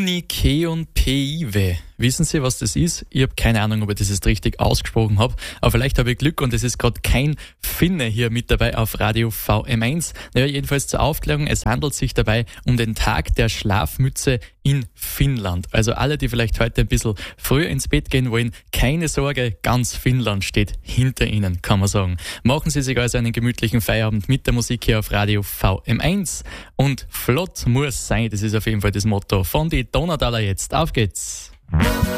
Unikeon Pive. Wissen Sie, was das ist? Ich habe keine Ahnung, ob ich das jetzt richtig ausgesprochen habe, aber vielleicht habe ich Glück und es ist gerade kein Finne hier mit dabei auf Radio VM1. Naja, jedenfalls zur Aufklärung, es handelt sich dabei um den Tag der Schlafmütze in Finnland. Also alle, die vielleicht heute ein bisschen früher ins Bett gehen wollen, keine Sorge, ganz Finnland steht hinter Ihnen, kann man sagen. Machen Sie sich also einen gemütlichen Feierabend mit der Musik hier auf Radio VM1 und flott muss sein, das ist auf jeden Fall das Motto von die Donaudaler jetzt. Auf geht's!